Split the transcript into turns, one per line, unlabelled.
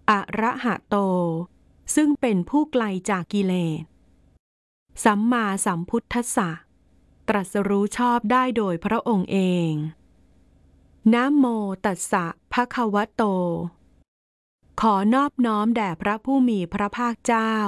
อะระหะโตซึ่งเป็นผู้ไกลจากกิเลสสัมมาสัมพุทธัสสะตรัสรู้ชอบได้โดยพระองค์เองนะโมตัสสะภะคะวะโตขอนอบน้อมแด่พระผู้มีพระภาคเจ้า